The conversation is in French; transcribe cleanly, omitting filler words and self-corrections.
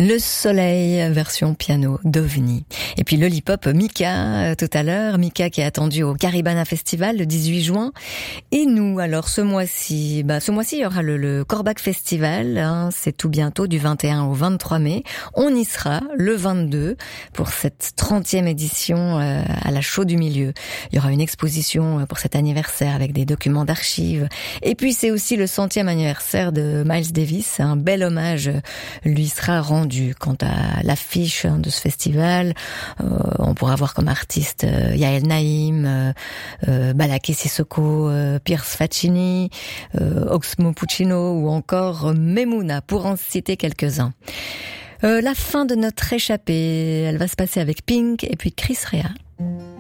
Le Soleil, version piano d'OVNI. Et puis Lollipop, Mika, tout à l'heure. Mika qui est attendu au Caribana Festival le 18 juin. Et nous, alors, ce mois-ci, il y aura le Corbach Festival. C'est tout bientôt, du 21 au 23 mai. On y sera le 22 pour cette 30e édition à la Chaux du Milieu. Il y aura une exposition pour cet anniversaire avec des documents d'archives. Et puis c'est aussi le 100e anniversaire de Miles Davis. Un bel hommage lui sera rendu. Quant à l'affiche de ce festival, on pourra voir comme artistes Yael Naïm, Balaké Sissoko, Pierce Faccini, Oxmo Puccino ou encore Memouna, pour en citer quelques-uns. La fin de notre échappée, elle va se passer avec Pink et puis Chris Rea.